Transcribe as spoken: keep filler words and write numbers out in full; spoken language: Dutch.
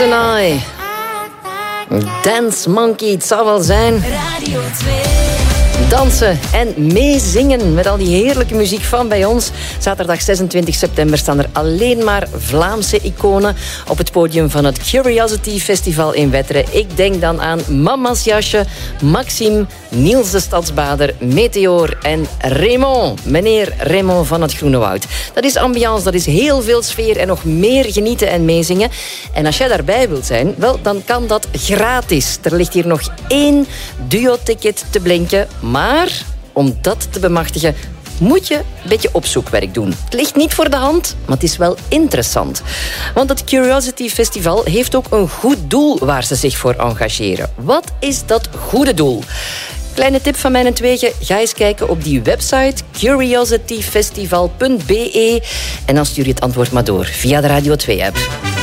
and I. Dance Monkey, het zou wel zijn. Radio twee. Dansen en meezingen met al die heerlijke muziek van bij ons. Zaterdag zesentwintig september staan er alleen maar Vlaamse iconen op het podium van het Curiosity Festival in Wetteren. Ik denk dan aan Mama's Jasje, Maxime, Niels de Stadsbader, Meteor en Raymond. Meneer Raymond van het Groene Woud. Dat is ambiance, dat is heel veel sfeer en nog meer genieten en meezingen. En als jij daarbij wilt zijn, wel, dan kan dat gratis. Er ligt hier nog één duo-ticket te blinken. Maar om dat te bemachtigen moet je een beetje opzoekwerk doen. Het ligt niet voor de hand, maar het is wel interessant. Want het Curiosity Festival heeft ook een goed doel waar ze zich voor engageren. Wat is dat goede doel? Kleine tip van mijn tweeën. Ga eens kijken op die website curiosity festival punt b e en dan stuur je het antwoord maar door via de Radio twee app.